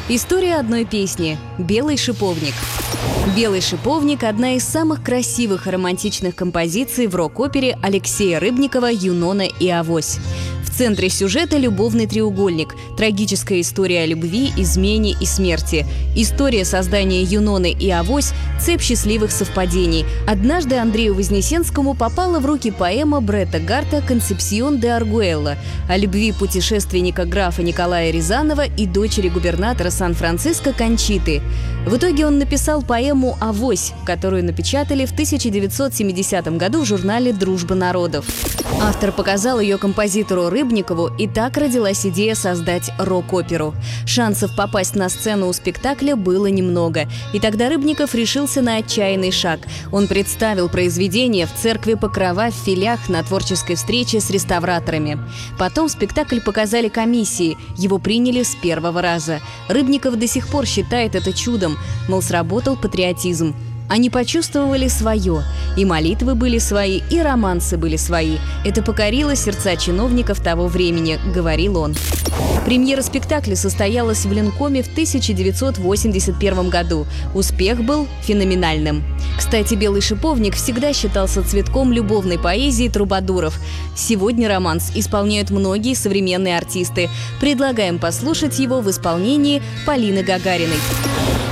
История одной песни «Белый шиповник». «Белый шиповник» – одна из самых красивых и романтичных композиций в рок-опере Алексея Рыбникова «Юнона и Авось». В центре сюжета любовный треугольник, трагическая история о любви, измене и смерти. История создания Юноны и Авось – цепь счастливых совпадений. Однажды Андрею Вознесенскому попала в руки поэма Бретта Гарта «Концепсион де Аргуэлло» о любви путешественника графа Николая Рязанова и дочери губернатора Сан-Франциско Кончиты. В итоге он написал поэму «Авось», которую напечатали в 1970 году в журнале «Дружба народов». Автор показал ее композитору Рыбникову, и так родилась идея создать рок-оперу. Шансов попасть на сцену у спектакля было немного, и тогда Рыбников решился на отчаянный шаг. Он представил произведение в церкви Покрова в Филях на творческой встрече с реставраторами. Потом спектакль показали комиссии, его приняли с первого раза. Рыбников до сих пор считает это чудом, мол, сработал патриотизм. Они почувствовали свое. И молитвы были свои, и романсы были свои. Это покорило сердца чиновников того времени, говорил он. Премьера спектакля состоялась в Ленкоме в 1981 году. Успех был феноменальным. Кстати, «Белый шиповник» всегда считался цветком любовной поэзии трубадуров. Сегодня романс исполняют многие современные артисты. Предлагаем послушать его в исполнении Полины Гагариной.